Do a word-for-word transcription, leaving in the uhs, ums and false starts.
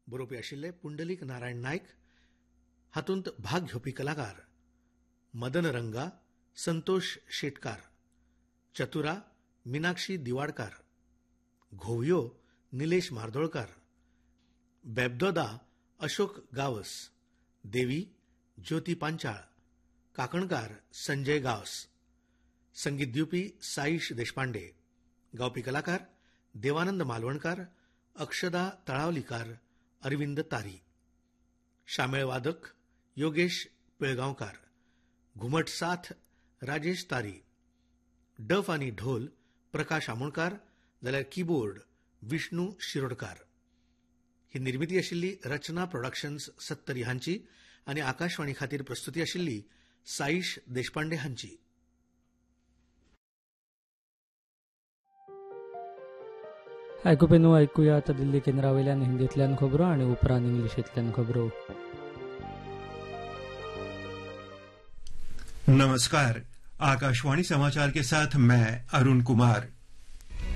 बरोवपी आशिल्ले पुंडलीक नारायण नायक. हातूंत भाग घेवपी कलाकार मदन रंगा, संतोष शेटकार. चतुरा मिनाक्षी दिवाडकार. घोवयो निलेश मार्दोळकार. बेबदोदा अशोक गावस. देवी ज्योती पांचाळ. काकणकार संजय गावस. संगीत दिवपी साईश देशपांडे. गावपी कलाकार देवानंद मालवणकार, अक्षदा तळावलीकार, अरविंद तारी. शामेळ वादक योगेश पिळगांवकार. घुमट साथ राजेश तारी. डफ आनी ढोल प्रकाश आमोणकार, जाल्यार कीबोर्ड विष्णू शिरोडकार. ही निर्मिती आशिल्ली रचना प्रोडक्शन्स सत्तरी हांची आनी आकाशवाणी खातीर प्रस्तुती आशिल्ली साईश देशपांडे हांची. आयकुपेनू ऐकूया आता दिल्ली केंद्रावयल्यान हिंदीतल्यान खबरो आनी उपरांत इंग्लिशींतल्यान खबरो. नमस्कार, आकाशवाणी समाचार के साथ मैं अरुण कुमार.